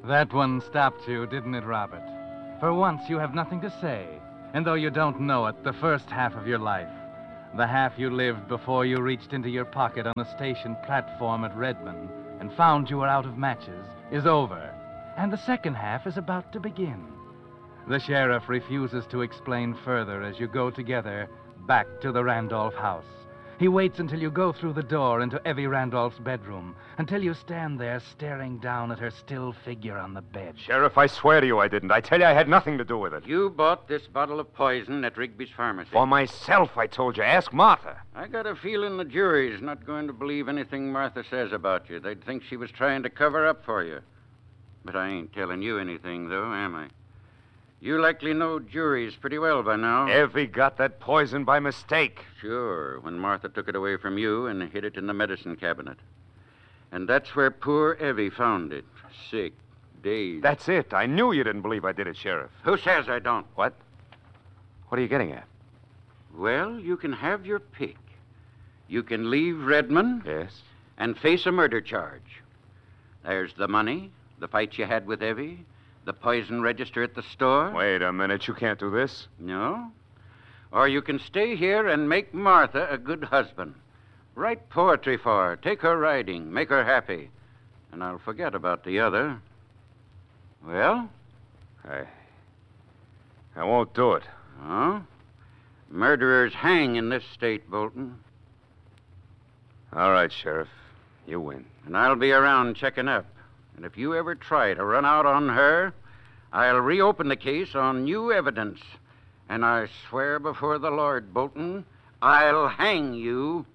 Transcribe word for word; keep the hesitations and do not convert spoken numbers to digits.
That one stopped you, didn't it, Robert? For once, you have nothing to say. And though you don't know it, the first half of your life, the half you lived before you reached into your pocket on the station platform at Redmond and found you were out of matches, is over. And the second half is about to begin. The sheriff refuses to explain further as you go together back to the Randolph house. He waits until you go through the door into Evie Randolph's bedroom, until you stand there staring down at her still figure on the bed. Sheriff, I swear to you I didn't. I tell you I had nothing to do with it. You bought this bottle of poison at Rigby's pharmacy. For myself, I told you. Ask Martha. I got a feeling the jury's not going to believe anything Martha says about you. They'd think she was trying to cover up for you. But I ain't telling you anything, though, am I? You likely know juries pretty well by now. Evie got that poison by mistake. Sure, when Martha took it away from you and hid it in the medicine cabinet. And that's where poor Evie found it. Sick, dazed. That's it. I knew you didn't believe I did it, Sheriff. Who says I don't? What? What are you getting at? Well, you can have your pick. You can leave Redmond. Yes. And face a murder charge. There's the money, the fight you had with Evie, the poison register at the store. Wait a minute. You can't do this. No? Or you can stay here and make Martha a good husband. Write poetry for her, take her riding, make her happy. And I'll forget about the other. Well? I... I won't do it. Oh? Murderers hang in this state, Bolton. All right, Sheriff. You win. And I'll be around checking up. And if you ever try to run out on her, I'll reopen the case on new evidence. And I swear before the Lord, Bolton, I'll hang you